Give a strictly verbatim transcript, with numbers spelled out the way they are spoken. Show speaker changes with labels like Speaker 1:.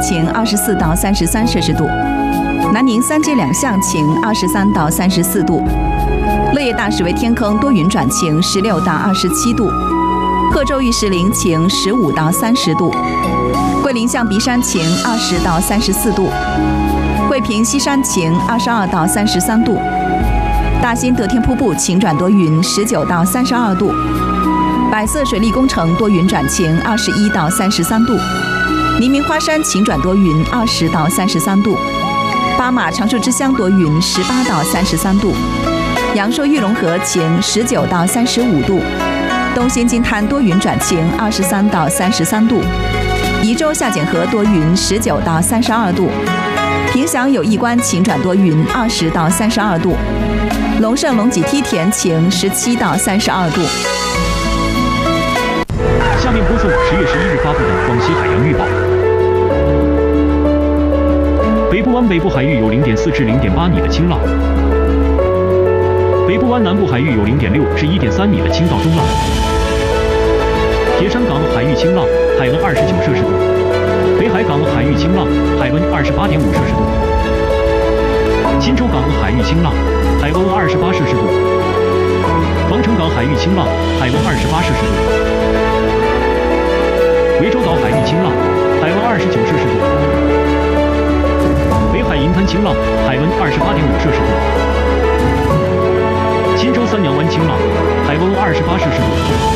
Speaker 1: 晴，二十四到三十三摄氏度。南宁三街两巷晴，二十三到三十四度。乐业大石围天坑多云转晴，十六到二十七度。贺州玉石林晴，十五到三十度。桂林象鼻山晴，二十到三十四度。桂平西山晴，二十二到三十三度。大兴得天瀑布晴转多云，十九到三十二度。百色水利工程多云转晴，二十一到三十三度。黎明花山晴转多云，二十到三十三度。巴马长寿之乡多云，十八到三十三度。阳朔玉龙河晴，十九到三十五度。东兴金滩多云转晴，二十三到三十三度。宜州下简河多云，十九到三十二度。凭祥有义关晴转多云，二十到三十二度。龙胜龙脊梯田晴，十七到三十二度。
Speaker 2: 下面播送十月十一日发布的广西海洋预报。北部湾北部海域有零点四至零点八米的清浪，北部湾南部海域有零点六至一点三米的轻到中浪。铁山港海域清浪，海温二十九摄氏度；北海港海域清浪，海温二十八点五摄氏度；钦州港海域清浪，海温二十八摄氏度；防城港海域清浪，海温二十八摄氏度；涠洲岛海域清浪，海温二十九摄氏度；北海银滩清浪，海温二十八点五摄氏度；钦州三娘湾清浪，海温二十八摄氏度。